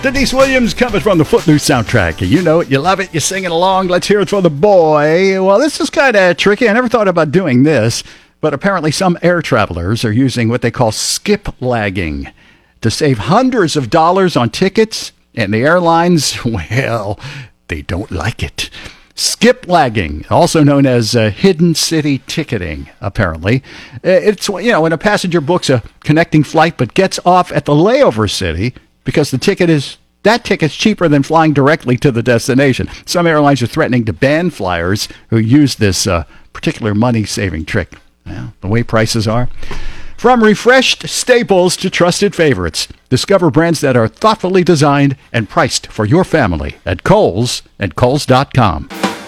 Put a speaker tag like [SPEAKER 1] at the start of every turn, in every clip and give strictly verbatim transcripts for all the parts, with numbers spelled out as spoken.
[SPEAKER 1] Denise Williams coming from the Footloose soundtrack. You know it, you love it, you're singing along. Let's hear it for the boy. Well, this is kind of tricky. I never thought about doing this, but apparently some air travelers are using what they call skip lagging to save hundreds of dollars on tickets, and the airlines, well, they don't like it. Skip lagging, also known as uh, hidden city ticketing, apparently. It's, you know, when a passenger books a connecting flight but gets off at the layover city because the ticket is, that ticket's cheaper than flying directly to the destination. Some airlines are threatening to ban flyers who use this uh, particular money-saving trick. Well, the way prices are. From refreshed staples to trusted favorites, discover brands that are thoughtfully designed and priced for your family at Kohl's and Kohl's dot com.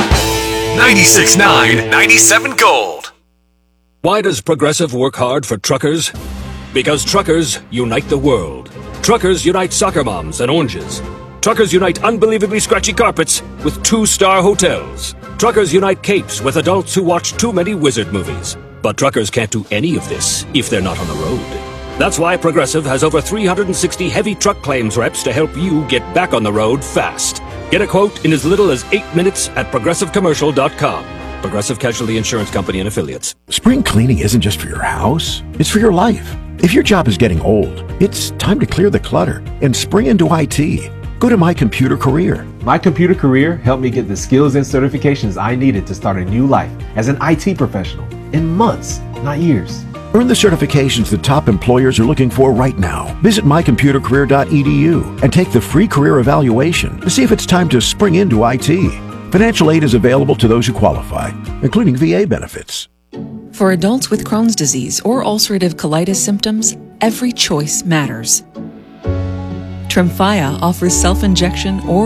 [SPEAKER 2] ninety-six point nine, ninety-seven Gold.
[SPEAKER 3] Why does Progressive work hard for truckers? Because truckers unite the world. Truckers unite soccer moms and oranges. Truckers unite unbelievably scratchy carpets with two-star hotels. Truckers unite capes with adults who watch too many wizard movies. But truckers can't do any of this if they're not on the road. That's why Progressive has over three hundred sixty heavy truck claims reps to help you get back on the road fast. Get a quote in as little as eight minutes at progressive commercial dot com. Progressive Casualty Insurance Company and Affiliates.
[SPEAKER 4] Spring cleaning isn't just for your house, it's for your life. If your job is getting old, it's time to clear the clutter and spring into I T. Go to My Computer Career.
[SPEAKER 5] My Computer Career helped me get the skills and certifications I needed to start a new life as an I T professional in months, not years.
[SPEAKER 4] Earn the certifications the top employers are looking for right now. Visit my computer career dot e d u and take the free career evaluation to see if it's time to spring into I T. Financial aid is available to those who qualify, including V A benefits.
[SPEAKER 6] For adults with Crohn's disease or ulcerative colitis symptoms, every choice matters. Tremfya offers self-injection or